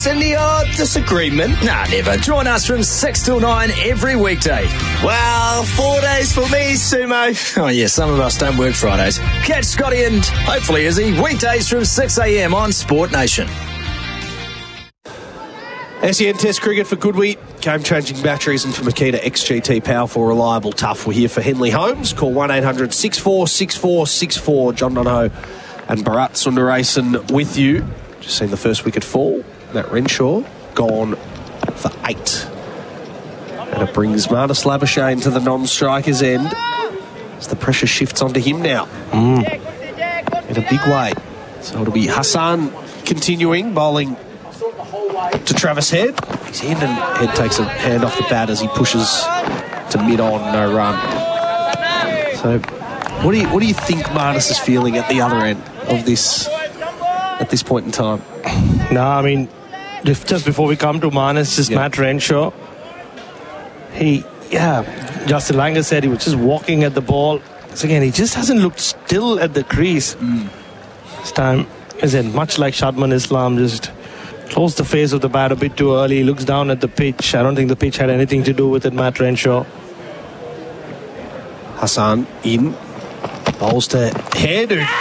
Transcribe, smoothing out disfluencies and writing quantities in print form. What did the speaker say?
In the odd disagreement? Nah, never. Join us from 6 till 9 every weekday. Well, 4 days for me, Sumo. Oh, yeah, some of us don't work Fridays. Catch Scotty and hopefully Izzy weekdays from 6 a.m. on Sport Nation. SEN Test Cricket for Goodwheat. Game-changing batteries and for Makita XGT. Powerful, reliable, tough. We're here for Henley Homes. Call 1-800-64-64-64. John Donohoe and Bharat Sundaresan with you. Just seen the first wicket fall. Matt Renshaw gone for 8. And it brings Marnus Labuschagne to the non-striker's end as the pressure shifts onto him now. In a big way. So it'll be Hassan continuing, bowling to Travis Head. He's in and Head takes a hand off the bat as he pushes to mid-on, no run. So what do you think Marnus is feeling at the other end of this at this point in time? No, I mean, just before we come to Marnus, just Matt Renshaw. Justin Langer said he was just walking at the ball. So again, he just hasn't looked still at the crease. This time, much like Shadman Islam, just closed the face of the bat a bit too early. Looks down at the pitch. I don't think the pitch had anything to do with it, Matt Renshaw. Hassan in. Bowls to Head.